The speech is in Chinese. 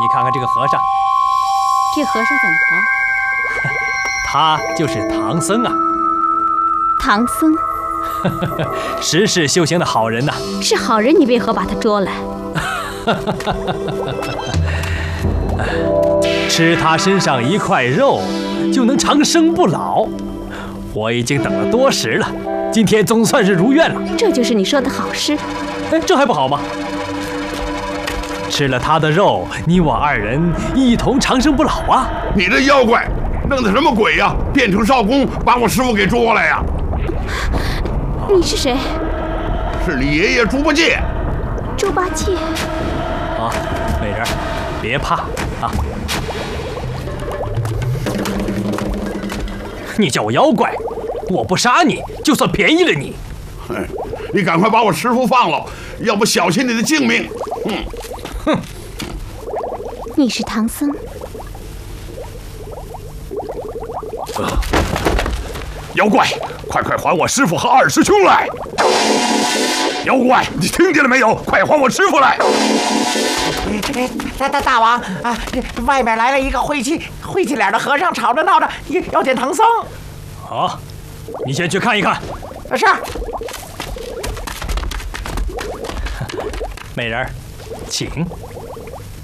你看看这个和尚， 这和尚怎么了？ 他就是唐僧啊。 唐僧十世修行的好人呐。 是好人，你为何把他捉来？ 吃他身上一块肉，就能长生不老。我已经等了多时了，今天总算是如愿了。 这就是你说的好事？ 哎，这还不好吗？吃了他的肉，你我二人一同长生不老啊！ 你这妖怪，弄的什么鬼呀？变成少公，把我师傅给捉来呀！ 你是谁？ 是你爷爷猪八戒。 猪八戒。 啊，美人，别怕啊！你叫我妖怪，我不杀你，就算便宜了你。 你赶快把我师傅放了，要不小心你的性命。 哼！ 你是唐僧。 妖怪，快还我师傅和二师兄来！妖怪，你听见了没有？快还我师傅来！ 大王啊，外面来了一个晦气脸的和尚，吵着闹着要见唐僧。 好，你先去看一看。 是。 美人，请。